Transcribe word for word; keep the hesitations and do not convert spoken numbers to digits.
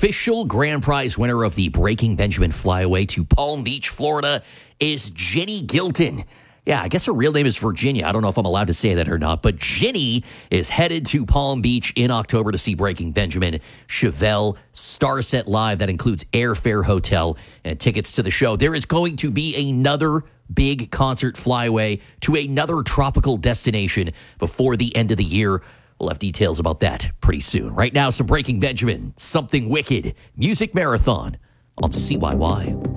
official grand prize winner of the Breaking Benjamin Flyaway to Palm Beach, Florida, is Ginny Gilton. Yeah, I guess her real name is Virginia. I don't know if I'm allowed to say that or not, but Ginny is headed to Palm Beach in October to see Breaking Benjamin. Chevelle Starset Live. That includes airfare, hotel, and tickets to the show. There is going to be another big concert flyaway to another tropical destination before the end of the year. We'll have details about that pretty soon. Right now, some Breaking Benjamin, Something Wicked, Music Marathon on C Y Y.